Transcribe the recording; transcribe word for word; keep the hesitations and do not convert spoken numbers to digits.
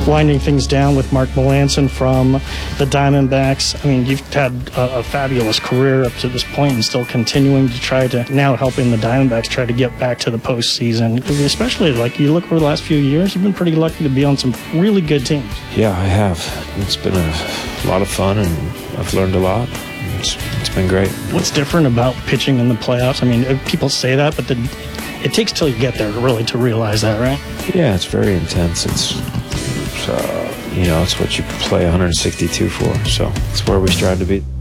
winding things down with Mark Melancon from the Diamondbacks. I mean, you've had a, a fabulous career up to this point and still continuing to try to now helping the Diamondbacks try to get back to the postseason. Especially, like, you look over the last few years, you've been pretty lucky to be on some really good teams. Yeah, I have. It's been a lot of fun, and I've learned a lot. It's, it's been great. What's different about pitching in the playoffs? I mean, people say that, but the, it takes till you get there really to realize that, right? Yeah, it's very intense. It's, it's uh, you know, it's what you play one hundred sixty-two for, so it's where we strive to be.